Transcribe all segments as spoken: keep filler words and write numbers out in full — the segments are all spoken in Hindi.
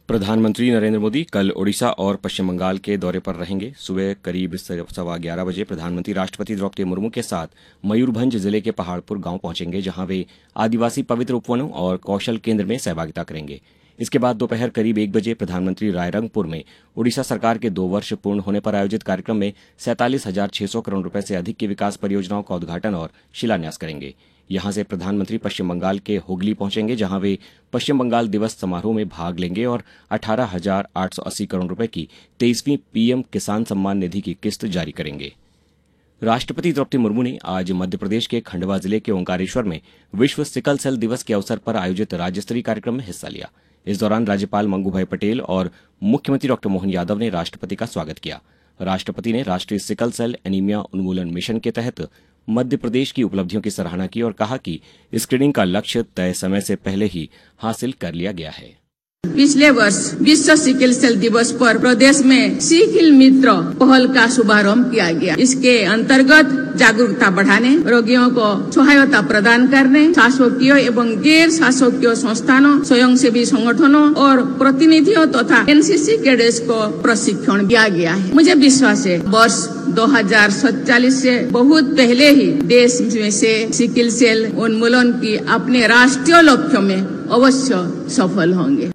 प्रधानमंत्री नरेंद्र मोदी कल ओडिशा और पश्चिम बंगाल के दौरे पर रहेंगे। सुबह करीब सवा ग्यारह बजे प्रधानमंत्री राष्ट्रपति द्रौपदी मुर्मू के साथ मयूरभंज जिले के पहाड़पुर गांव पहुंचेंगे, जहां वे आदिवासी पवित्र उपवनों और कौशल केंद्र में सहभागिता करेंगे। इसके बाद दोपहर करीब एक बजे प्रधानमंत्री रायरंगपुर में ओडिशा सरकार के दो वर्ष पूर्ण होने पर आयोजित कार्यक्रम में सैंतालीस हजार छह सौ करोड़ रुपए से अधिक की विकास परियोजनाओं का उद्घाटन और शिलान्यास करेंगे। यहां से प्रधानमंत्री पश्चिम बंगाल के हुगली पहुंचेंगे, जहां वे पश्चिम बंगाल दिवस समारोह में भाग लेंगे और अठारह हजार आठ सौ अस्सी करोड़ रुपए की तेईसवीं पीएम किसान सम्मान निधि की किस्त जारी करेंगे। राष्ट्रपति द्रौपदी मुर्मू ने आज मध्य प्रदेश के खंडवा जिले के ओंकारेश्वर में विश्व सिकल सेल दिवस के अवसर पर आयोजित राज्य स्तरीय कार्यक्रम में हिस्सा लिया। इस दौरान राज्यपाल मंगूभाई पटेल और मुख्यमंत्री डॉक्टर मोहन यादव ने राष्ट्रपति का स्वागत किया। राष्ट्रपति ने राष्ट्रीय सिकल सेल एनीमिया उन्मूलन मिशन के तहत मध्य प्रदेश की उपलब्धियों की सराहना की और कहा कि स्क्रीनिंग का लक्ष्य तय समय से पहले ही हासिल कर लिया गया है। पिछले वर्ष विश्व सिकल सेल दिवस पर प्रदेश में सिकल मित्र पहल का शुभारंभ किया गया। इसके अंतर्गत जागरूकता बढ़ाने, रोगियों को सहायता प्रदान करने, शासकीय एवं गैर शासकीय संस्थानों, स्वयंसेवी संगठनों और प्रतिनिधियों तथा एनसीसी कैडेट्स को प्रशिक्षण दिया गया है। मुझे विश्वास है वर्ष दो हजार सैंतालीस से बहुत पहले ही देश में से सिकल सेल उन्मूलन की अपने राष्ट्रीय लक्ष्यों में अवश्य सफल होंगे।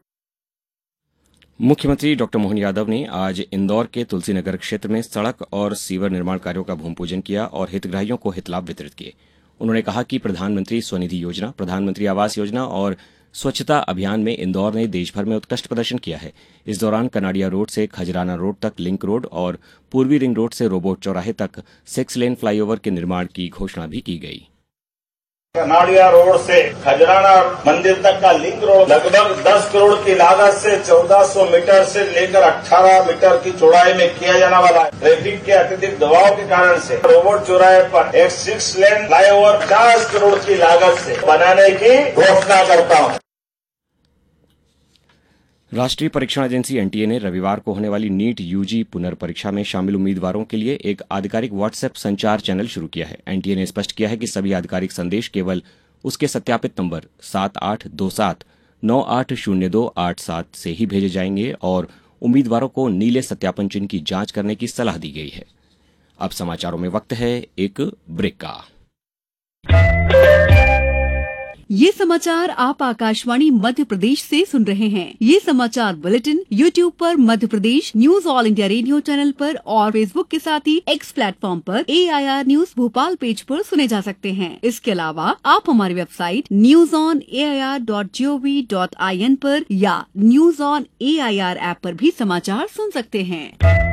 मुख्यमंत्री डॉक्टर मोहन यादव ने आज इंदौर के तुलसीनगर क्षेत्र में सड़क और सीवर निर्माण कार्यों का भूमि पूजन किया और हितग्राहियों को हितलाभ वितरित किए। उन्होंने कहा कि प्रधानमंत्री स्वनिधि योजना, प्रधानमंत्री आवास योजना और स्वच्छता अभियान में इंदौर ने देश भर में उत्कृष्ट प्रदर्शन किया है। इस दौरान कनाडिया रोड से खजराना रोड तक लिंक रोड और पूर्वी रिंग रोड से रोबोट चौराहे तक सिक्स लेन फ्लाईओवर के निर्माण की घोषणा भी की गई। कनाडिया रोड से खजराना मंदिर तक का लिंक रोड लगभग दस करोड़ की लागत से चौदह सौ मीटर से लेकर अठारह मीटर की चौड़ाई में किया जाने वाला है। ट्रैफिक के अत्यधिक दबाव के कारण से रोबोट चौराहे पर एक सिक्स लेन फ्लाईओवर पचास करोड़ की लागत से बनाने की घोषणा करता हूँ। राष्ट्रीय परीक्षण एजेंसी एनटीए ने रविवार को होने वाली नीट यूजी पुनर्परीक्षा में शामिल उम्मीदवारों के लिए एक आधिकारिक व्हाट्सएप संचार चैनल शुरू किया है। एनटीए ने स्पष्ट किया है कि सभी आधिकारिक संदेश केवल उसके सत्यापित नंबर सात आठ दो सात नौ आठ शून्य दो आठ सात से ही भेजे जाएंगे और उम्मीदवारों को नीले सत्यापन चिन्ह की जांच करने की सलाह दी गई है। अब समाचारों में वक्त है एक ब्रेक का। ये समाचार आप आकाशवाणी मध्य प्रदेश से सुन रहे हैं। ये समाचार बुलेटिन यूट्यूब पर Madhya Pradesh news all India radio channel पर और फेसबुक के साथ ही एक्स प्लेटफॉर्म पर ए I R news Bhopal page पर सुने जा सकते हैं। इसके अलावा आप हमारी website news on A I R dot G O V dot I N पर या news on A I R app पर भी समाचार सुन सकते हैं।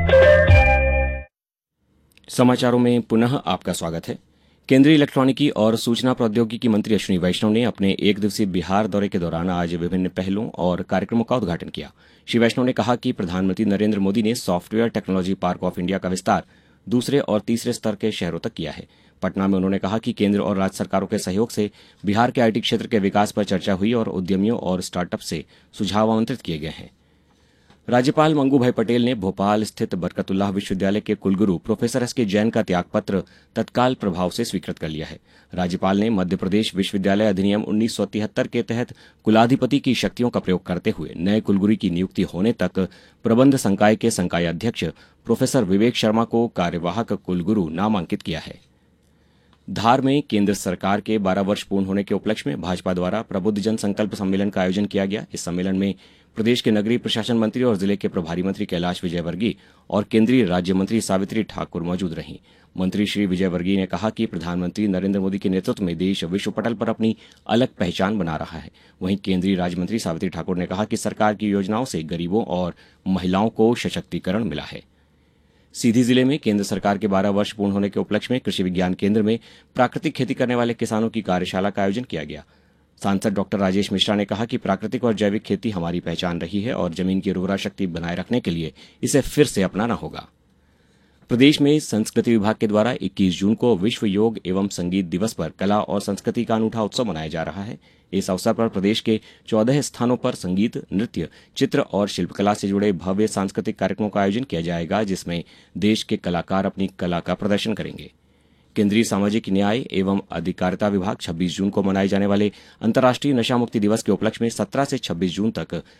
समाचारों में पुनः आपका स्वागत है। केंद्रीय इलेक्ट्रॉनिकी और सूचना प्रौद्योगिकी मंत्री अश्विनी वैष्णव ने अपने एक दिवसीय बिहार दौरे के दौरान आज विभिन्न पहलों और कार्यक्रमों का उद्घाटन किया। श्री वैष्णव ने कहा कि प्रधानमंत्री नरेंद्र मोदी ने software technology park of India का विस्तार दूसरे और तीसरे स्तर के शहरों तक किया है। पटना में उन्होंने कहा कि केंद्र और राज्य सरकारों के सहयोग से बिहार के आईटी क्षेत्र के विकास पर चर्चा हुई और उद्यमियों और स्टार्टअप से सुझाव आमंत्रित किए गए हैं। राज्यपाल मंगूभाई पटेल ने भोपाल स्थित बरकतुल्लाह विश्वविद्यालय के कुलगुरु प्रोफेसर एस के जैन का त्यागपत्र तत्काल प्रभाव से स्वीकृत कर लिया है। राज्यपाल ने मध्य प्रदेश विश्वविद्यालय अधिनियम उन्नीस सौ तिहत्तर के तहत कुलाधिपति की शक्तियों का प्रयोग करते हुए नए कुलगुरु की नियुक्ति होने तक प्रबंध संकाय के संकाय अध्यक्ष प्रोफेसर विवेक शर्मा को कार्यवाहक कुलगुरु नामांकित किया है। धार में केंद्र सरकार के बारह वर्ष पूर्ण होने के उपलक्ष्य में भाजपा द्वारा प्रबुद्ध जन संकल्प सम्मेलन का आयोजन किया गया। इस सम्मेलन में प्रदेश के नगरीय प्रशासन मंत्री और जिले के प्रभारी मंत्री कैलाश विजयवर्गीय और केंद्रीय राज्य मंत्री सावित्री ठाकुर मौजूद रहीं। मंत्री श्री विजयवर्गीय ने कहा कि प्रधानमंत्री नरेंद्र मोदी के नेतृत्व में देश विश्व पटल पर अपनी अलग पहचान बना रहा है। वहीं केंद्रीय राज्य मंत्री सावित्री ठाकुर ने कहा कि सरकार की योजनाओं से गरीबों और महिलाओं को सशक्तिकरण मिला है। सीधी जिले में केंद्र सरकार के बारह वर्ष पूर्ण होने के उपलक्ष्य में कृषि विज्ञान केंद्र में प्राकृतिक खेती करने वाले किसानों की कार्यशाला का आयोजन किया गया। सांसद डॉक्टर राजेश मिश्रा ने कहा कि प्राकृतिक और जैविक खेती हमारी पहचान रही है और जमीन की उर्वरा शक्ति बनाए रखने के लिए इसे फिर से अपनाना होगा। प्रदेश में संस्कृति विभाग के द्वारा इक्कीस जून को विश्व योग एवं संगीत दिवस पर कला और संस्कृति का अनूठा उत्सव मनाया जा रहा है। इस अवसर पर प्रदेश के चौदह स्थानों पर संगीत, नृत्य, चित्र और शिल्पकला से जुड़े भव्य सांस्कृतिक कार्यक्रमों का आयोजन किया जाएगा, जिसमें देश के कलाकार अपनी कला का प्रदर्शन करेंगे। केंद्रीय सामाजिक न्याय एवं अधिकारिता विभाग छब्बीस जून को मनाए जाने वाले अंतर्राष्ट्रीय नशा मुक्ति दिवस के उपलक्ष्य में सत्रह से छब्बीस जून तक